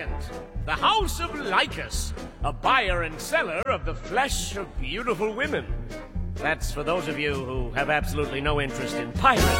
the House of Lycus, a buyer and seller of the flesh of beautiful women. That's for those of you who have absolutely no interest in pirates.